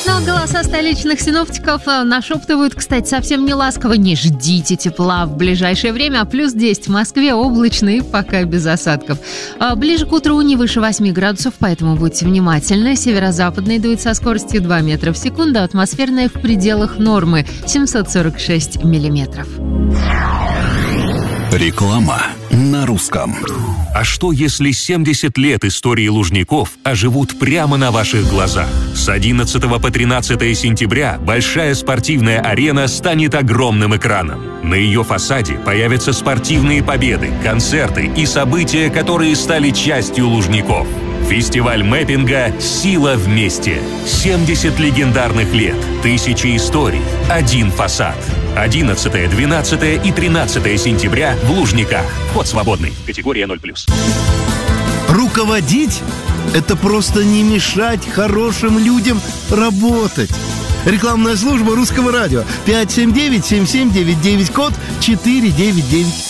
Но голоса столичных синоптиков нашептывают, кстати, совсем не ласково. Не ждите тепла в ближайшее время. Плюс 10 в Москве, облачно и пока без осадков. Ближе к утру не выше 8 градусов, поэтому будьте внимательны. Северо-западный дует со скоростью 2 метра в секунду, атмосферная в пределах нормы 746 миллиметров. Реклама на русском. А что, если 70 лет истории Лужников оживут прямо на ваших глазах? С 11 по 13 сентября большая спортивная арена станет огромным экраном. На ее фасаде появятся спортивные победы, концерты и события, которые стали частью Лужников. Фестиваль мэппинга «Сила вместе». 70 легендарных лет, тысячи историй, один фасад. 11, 12 и 13 сентября в Лужниках. Вход свободный. Категория 0+. Руководить – это просто не мешать хорошим людям работать. Рекламная служба Русского радио. 579-7799, код 499.